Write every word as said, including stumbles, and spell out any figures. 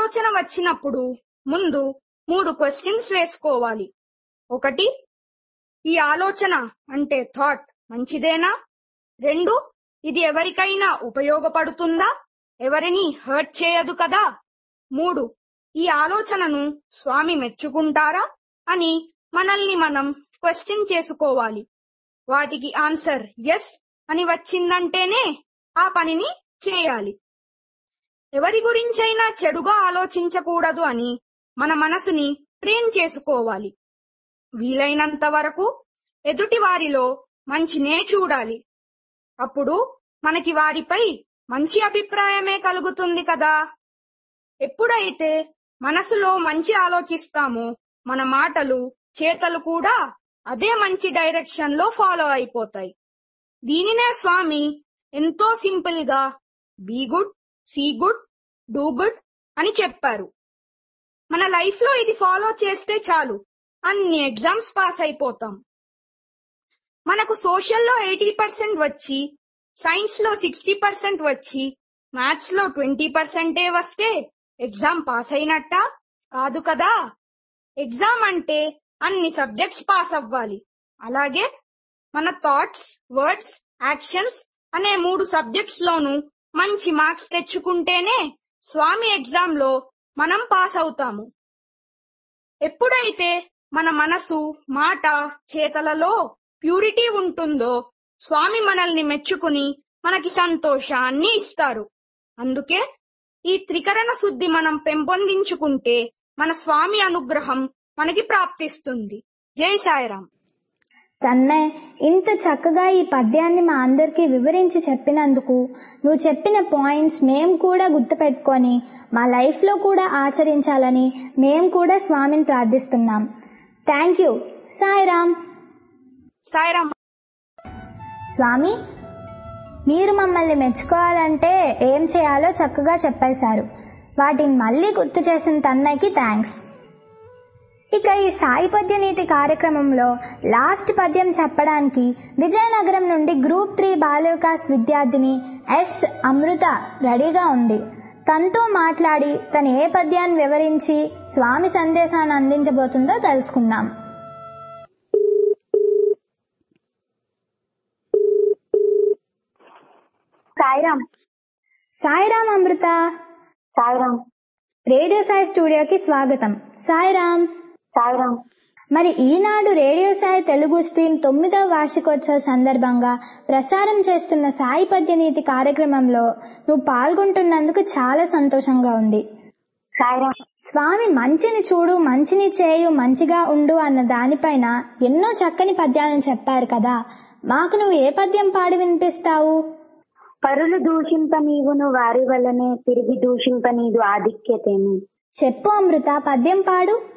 ఆలోచన వచ్చినప్పుడు ముందు మూడు క్వశ్చన్స్ వేసుకోవాలి. ఒకటి, ఈ ఆలోచన అంటే థాట్ మంచిదేనా? రెండు, ఇది ఎవరికైనా ఉపయోగపడుతుందా? ఎవరిని హర్ట్ చేయదు కదా? మూడు, ఈ ఆలోచనను స్వామి మెచ్చుకుంటారా అని మనల్ని మనం క్వశ్చన్ చేసుకోవాలి. వాటికి ఆన్సర్ ఎస్ అని వచ్చిందంటేనే ఆ పనిని చేయాలి. ఎవరి గురించైనా చెడుగా ఆలోచించకూడదు అని మన మనసుని ట్రైన్ చేసుకోవాలి. వీలైనంత వరకు ఎదుటి వారిలో మంచినే చూడాలి. అప్పుడు మనకి వారిపై మంచి అభిప్రాయమే కలుగుతుంది కదా. ఎప్పుడైతే మనసులో మంచి ఆలోచిస్తామో మన మాటలు చేతలు కూడా అదే మంచి డైరెక్షన్ లో ఫాలో అయిపోతాయి. దీనినే స్వామి ఎంతో సింపుల్ గా be good, see good, do good అని చెప్పారు. మన లైఫ్ లో ఇది ఫాలో చేస్తే చాలు, అన్ని ఎగ్జామ్స్ పాస్ అయిపోతాం. మనకు సోషల్లో ఎయిటీ పర్సెంట్ వచ్చి, సైన్స్ లో సిక్స్టీ పర్సెంట్ వచ్చి, మ్యాథ్స్ లో ట్వంటీ పర్సెంటే వస్తే ఎగ్జామ్ పాస్ అయినట్టా? కాదు కదా. ఎగ్జామ్ అంటే అన్ని సబ్జెక్ట్స్ పాస్ అవ్వాలి. అలాగే మన థాట్స్, వర్డ్స్, యాక్షన్స్ అనే మూడు సబ్జెక్ట్స్ లోనూ మంచి మార్క్స్ తెచ్చుకుంటేనే స్వామి ఎగ్జామ్ లో మనం పాస్ అవుతాము. ఎప్పుడైతే మన మనసు, మాట, చేతలలో ప్యూరిటీ ఉంటుందో స్వామి మనల్ని మెచ్చుకుని మనకి సంతోషాన్ని ఇస్తారు. అందుకే ఈ త్రికరణ శుద్ధి మనం పెంపొందించుకుంటే మన స్వామి అనుగ్రహం మనకి ప్రాప్తిస్తుంది. జై సాయిరాం. తన్మయ్, ఇంత చక్కగా ఈ పద్యాన్ని మా అందరికీ వివరించి చెప్పినందుకు, నువ్వు చెప్పిన పాయింట్స్ మేం కూడా గుర్తుపెట్టుకొని మా లైఫ్ లో కూడా ఆచరించాలని మేం కూడా స్వామిని ప్రార్థిస్తున్నాం. Thank you. సాయిరాం. సాయిరాం. స్వామి, మీరు మమ్మల్ని మెచ్చుకోవాలంటే ఏం చేయాలో చక్కగా చెప్పేశారు. వాటిని మళ్ళీ గుర్తు చేసిన తన్మయ్కి థ్యాంక్స్. ఇక ఈ సాయి పద్య నీతి కార్యక్రమంలో లాస్ట్ పద్యం చెప్పడానికి విజయనగరం నుండి గ్రూప్ త్రీ బాల వికాస్ విద్యార్థిని ఎస్ అమృత రెడీగా ఉంది. తనతో మాట్లాడి తను ఏ పద్యాన్ని వివరించి స్వామి సందేశాన్ని అందించబోతుందో తెలుసుకుందాం. సాయిరాం. సాయిరాం అమృత. సాయిరాం. రేడియో సాయి స్టూడియోకి స్వాగతం. సాయిరాం. సాయిరాం. మరి ఈనాడు రేడియో సాయి తెలుగు స్ట్రీమ్ తొమ్మిదవ వార్షికోత్సవ సందర్భంగా ప్రసారం చేస్తున్న సాయి పద్యనీతి కార్యక్రమంలో నువ్వు పాల్గొంటున్నందుకు చాలా సంతోషంగా ఉంది. సాయిరాం. స్వామి మంచిని చూడు, మంచిని చేయు, మంచిగా ఉండు అన్న దానిపైన ఎన్నో చక్కని పద్యాలను చెప్పారు కదా. మాకు నువ్వు ఏ పద్యం పాడి వినిపిస్తావు? పరులు దూషింప నీవును వారి వల్లనే తిరిగి దూషింప నీదు ఆధిక్యతేను. చెప్పు అమృత, పద్యం పాడు.